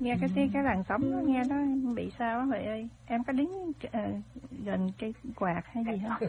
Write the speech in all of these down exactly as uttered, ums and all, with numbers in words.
nghe cái tiếng cái làn sóng nó nghe nó bị sao á Huệ ơi. Em có đứng uh, gần cây quạt hay gì không?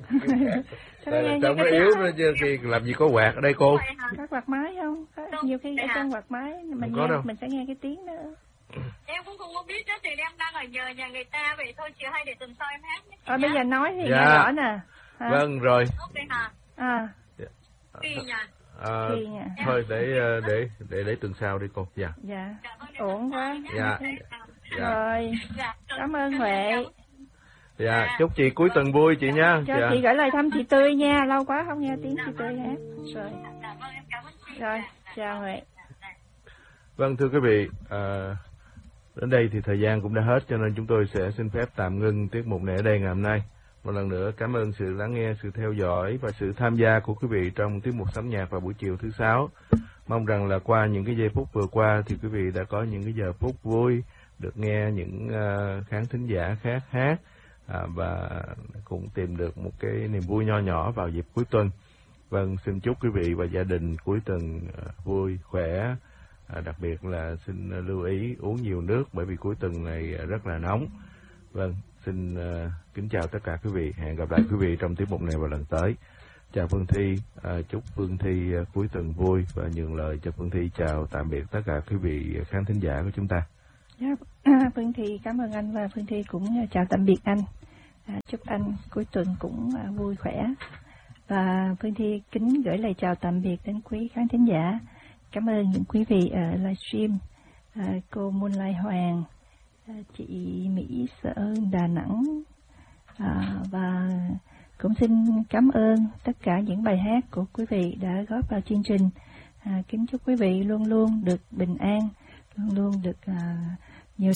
Trong nó yếu nó chứ khi làm gì có quạt ở đây cô. Có quạt máy không? Có, nhiều khi ở trong quạt máy mình nghe, mình sẽ nghe cái tiếng đó. Em cũng không có biết đó, thì em đang ở nhờ nhà người ta vậy thôi, chiều hay để tuần sau em hát nhé. Ờ, bây giờ nói thì dạ. nghe rõ nè. Hả? Vâng rồi. Ok hả? À. Kỳ nha. À, thôi để để để để tuần sau đi cô. Dạ. Dạ. Ổn quá. Dạ. Dạ. Rồi. Cảm ơn Huệ. Dạ, chúc chị cuối tuần vui chị nha. Cho dạ. chị gửi lời thăm chị Tươi nha, lâu quá không nghe tiếng chị Tươi hát. Rồi. Rồi, chào Huệ. Vâng thưa quý vị, à, đến đây thì thời gian cũng đã hết, cho nên chúng tôi sẽ xin phép tạm ngưng tiết mục này ở đây ngày hôm nay. Một lần nữa cảm ơn sự lắng nghe, sự theo dõi và sự tham gia của quý vị trong tiết mục sóng nhạc vào buổi chiều thứ sáu. Mong rằng là qua những cái giây phút vừa qua thì quý vị đã có những cái giờ phút vui, được nghe những uh, khán thính giả khác hát à, và cũng tìm được một cái niềm vui nho nhỏ vào dịp cuối tuần. Vâng, xin chúc quý vị và gia đình cuối tuần uh, vui, khỏe. À, đặc biệt là xin lưu ý uống nhiều nước bởi vì cuối tuần này rất là nóng. Vâng, xin uh, kính chào tất cả quý vị. Hẹn gặp lại quý vị trong tiết mục này vào lần tới. Chào Phương Thi, à, chúc Phương Thi uh, cuối tuần vui và nhường lời cho Phương Thi chào tạm biệt tất cả quý vị khán thính giả của chúng ta. Yeah. Phương Thi cảm ơn anh và Phương Thi cũng chào tạm biệt anh. À, chúc anh cuối tuần cũng uh, vui khỏe. Và Phương Thi kính gửi lời chào tạm biệt đến quý khán thính giả. Cảm ơn những quý vị ở livestream, à, cô Moonlight Hoàng, à, chị Mỹ Sở Đà Nẵng, à, và cũng xin cảm ơn tất cả những bài hát của quý vị đã góp vào chương trình. À, kính chúc quý vị luôn luôn được bình an, luôn luôn được à,